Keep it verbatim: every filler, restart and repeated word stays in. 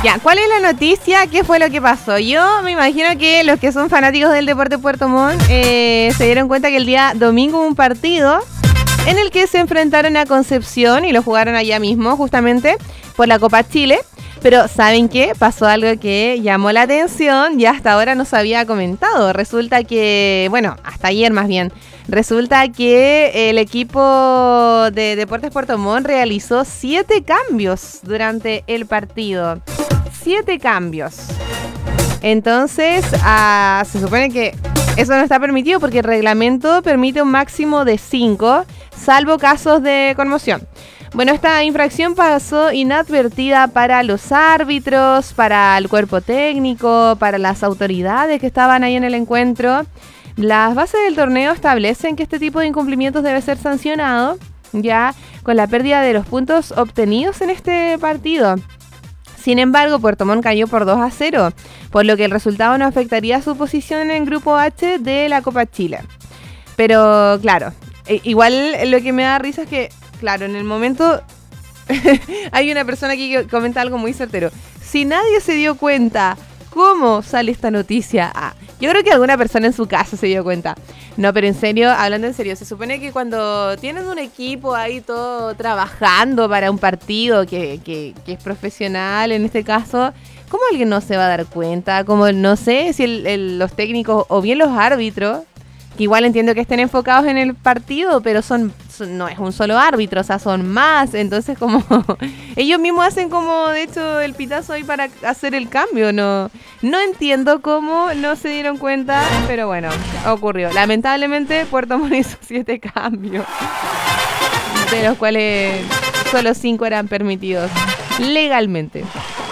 Ya, ¿cuál es la noticia? ¿Qué fue lo que pasó? Yo me imagino que los que son fanáticos del deporte Puerto Montt eh, se dieron cuenta que el día domingo hubo un partido en el que se enfrentaron a Concepción y lo jugaron allá mismo, justamente por la Copa Chile. Pero ¿saben qué? Pasó algo que llamó la atención y hasta ahora no se había comentado. Resulta que, bueno, hasta ayer más bien, resulta que el equipo de Deportes Puerto Montt realizó siete cambios durante el partido. Siete cambios. Entonces, ah, se supone que eso no está permitido porque el reglamento permite un máximo de cinco, salvo casos de conmoción. Bueno, esta infracción pasó inadvertida para los árbitros, para el cuerpo técnico, para las autoridades que estaban ahí en el encuentro. Las bases del torneo establecen que este tipo de incumplimientos debe ser sancionado, ya con la pérdida de los puntos obtenidos en este partido. Sin embargo, Puerto Montt cayó por dos a cero, por lo que el resultado no afectaría su posición en el grupo H de la Copa Chile. Pero claro, igual lo que me da risa es que, claro, en el momento hay una persona aquí que comenta algo muy certero. Si nadie se dio cuenta cómo sale esta noticia, ah, yo creo que alguna persona en su casa se dio cuenta. No, pero en serio, hablando en serio, se supone que cuando tienes un equipo ahí todo trabajando para un partido que, que, que es profesional en este caso, ¿cómo alguien no se va a dar cuenta? Como no sé si el, el, los técnicos o bien los árbitros, que igual entiendo que estén enfocados en el partido, pero son, son no es un solo árbitro, o sea, son más. Entonces, como ellos mismos hacen como, de hecho, el pitazo ahí para hacer el cambio. No, no entiendo cómo no se dieron cuenta, pero bueno, ocurrió. Lamentablemente, Puerto Montt hizo siete cambios, de los cuales solo cinco eran permitidos legalmente.